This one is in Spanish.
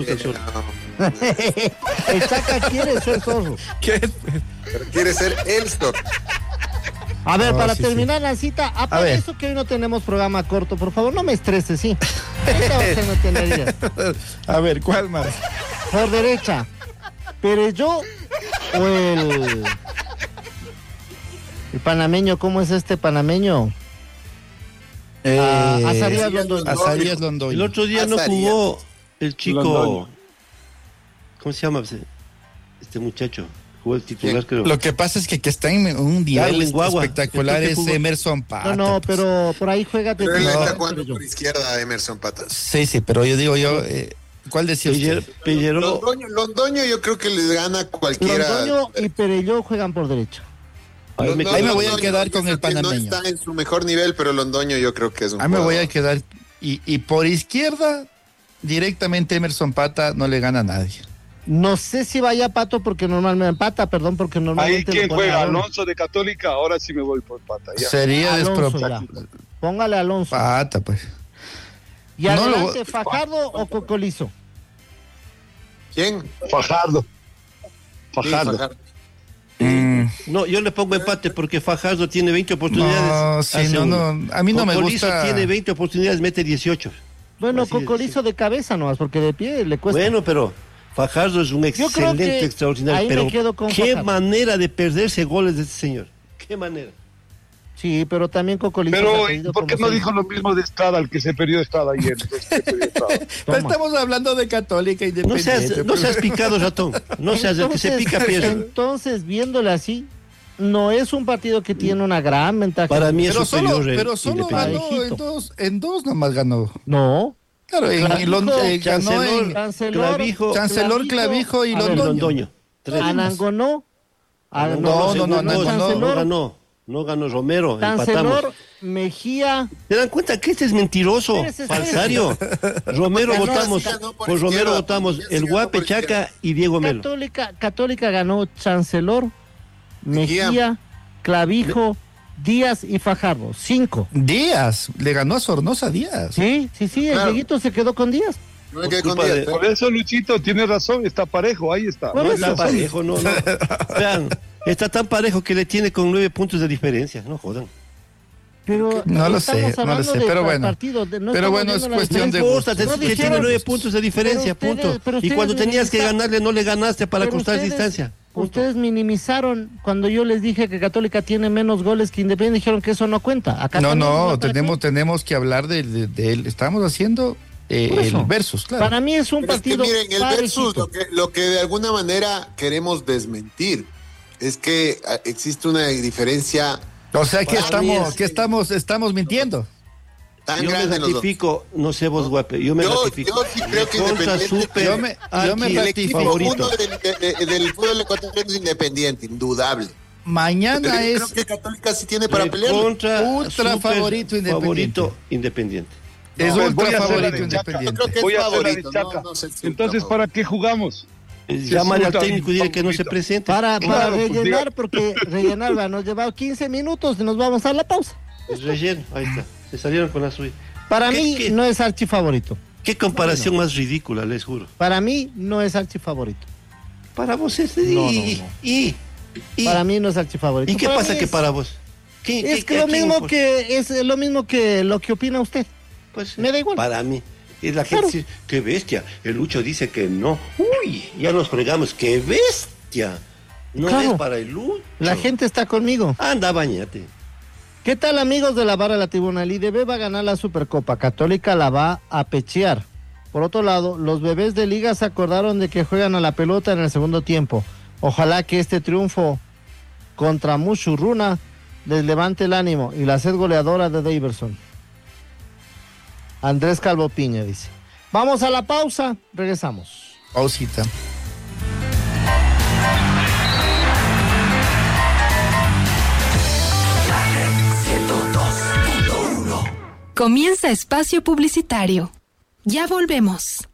el zorro. El Chaca quiere ser zorro. Pero quiere ser el zorro. A ver, No, para sí, terminar la cita, A aparte ver. de eso que hoy no tenemos programa corto, por favor, no me estreses, sí. Esta va a ser no tener ideas. A ver, ¿cuál más? Por derecha, Pereyó o el panameño, ¿cómo es este panameño? Azarías Londoño. Azarías Londoño. El otro día no jugó el chico. Londoño. ¿Cómo se llama este muchacho? Jugó el titular, creo. Lo que pasa es que está en un nivel Darwin Guagua. espectacular Entonces, es jugó. Emerson Pata. No, pero por ahí juega de Pero él titular, está jugando Pereyó. por izquierda, Emerson Patas. Sí, pero yo digo ¿cuál decía usted? Pelleró. Londoño yo creo que les gana cualquiera. Londoño y Pereyó juegan por derecha. Ahí me voy a Londoño, quedar yo con creo el que panameño. No está en su mejor nivel, pero Londoño yo creo que es un Ahí me voy a jugador. quedar. Y por izquierda, directamente Emerson Pata no le gana a nadie. No sé si vaya Pato porque normalmente empata, perdón, porque Ahí normalmente quién lo pone juega, Alonso. Alonso de Católica, ahora sí me voy por Pata. Ya. Sería Alonso, desproporcionado. ya. Póngale a Alonso. Pata, pues. Y No adelante, ¿Fajardo o Cocolizo? ¿Quién? Fajardo. Sí, Fajardo. No, yo le pongo empate porque Fajardo tiene 20 oportunidades. No, sí, hace uno. a mí no me Cocolizo gusta. tiene 20 oportunidades, mete 18. Bueno, Así es, Cocolizo de cabeza nomás, porque de pie le cuesta. Bueno, pero Fajardo es un Yo creo excelente, que extraordinario. ahí me Pero quedo con qué Fajardo. manera de perderse goles de este señor. Qué manera. Sí, pero también Cocolizo se Pero, ha perdido ¿por qué como no seis. dijo lo mismo de Estrada, el que se perdió Estrada ayer? Entonces, que perdió Estrada. Pero Toma. estamos hablando de Católica No Independiente. seas picado, ratón. No seas el que se pica, pierde. Entonces, viéndole así, no es un partido que tiene una gran ventaja. Para mí es Pero superior. pero solo ganó Independiente. en dos nomás ganó. No. Claro, ganó en Chancellor, Clavijo y A ver, Londoño. Anangonó. No ganó Romero. Cancelor, Empatamos. Mejía. ¿Se dan cuenta que este es mentiroso? Espérese. Falsario. Romero Ganó, votamos. ganó por Por Romero izquierda, votamos sí, el ganó Guape, por izquierda. Chaca y Diego Melo. Católica ganó Chancellor, Mejía, Clavijo, Díaz y Fajardo. 5. Díaz, le ganó a Sornosa Díaz. Sí, el Claro. Dieguito se quedó con Díaz. No me quedé con culpa Díaz, de- pero- Por eso, Luchito, tiene razón, está parejo, ahí está. Por No eso. está parejo, no. Vean, está tan parejo que le tiene con 9 puntos de diferencia. No jodan. Pero No lo estamos sé, no lo hablando sé, de pero bueno. partido, no Pero estamos bueno, viendo es la cuestión No de importa, gustos. No que tiene dijeron- 9 puntos de diferencia, pero ustedes- punto. pero Y cuando ustedes tenías que minimizan- ganarle, no le ganaste para Pero cortar ustedes- distancia. Punto. Ustedes minimizaron cuando yo les dije que Católica tiene menos goles que Independiente, dijeron que eso no cuenta. Acá No, también no, parece- tenemos que hablar de él. Estamos haciendo Por el eso. versus, claro. Para mí es un Pero es que partido miren, el versus, parejito. lo que de alguna manera queremos desmentir es que existe una diferencia O sea que Para mí estamos mintiendo. tan Yo me grande en los dos. ratifico, no sé vos, Guape, yo me ratifico. Yo sí creo que Contra Independiente- Super Yo me archi El equipo favorito. uno del fútbol ecuatoriano es Independiente, indudable. Pero Mañana yo es creo que Católica sí tiene para pelear. Contra ultra super favorito Independiente. Independiente. es No, ultra voy a hacer la favorito de Chaca. Yo creo Independiente. que es Voy a hacer la de favorito. Chaca. No sé si Entonces, ultra ¿para qué jugamos? Llámale al ultra técnico y dile que no se favorito. presente. Para Claro, pues, rellenar, diga. porque rellenar va, nos lleva 15 minutos y nos vamos a la pausa. Es relleno, ahí está. Se salieron con la suya. Para ¿Qué- mí qué? no es archifavorito. Qué comparación más ridícula, les juro. Para mí no es archifavorito. Para vos es... Y Para mí no es archifavorito. qué Para pasa mí que es- para vos? ¿Qué- Es qué- que a lo quién mismo importa? que es lo mismo que lo que opina usted. Pues, me da igual. Para mí. Y la gente Claro. dice, qué bestia. El Lucho dice que no. Uy, ya nos fregamos. Qué bestia. No Claro. es para el Lucho. La gente está conmigo. Anda, bañate. ¿Qué tal, amigos de la Barra de la Tribuna? El IDB va a ganar la Supercopa. Católica la va a pechear. Por otro lado, los bebés de liga se acordaron de que juegan a la pelota en el segundo tiempo. Ojalá que este triunfo contra Mushurruna les levante el ánimo y la sed goleadora de Daverson. Andrés Calvo Piña dice. Vamos a la pausa, regresamos. Pausita. Comienza espacio publicitario. Ya volvemos.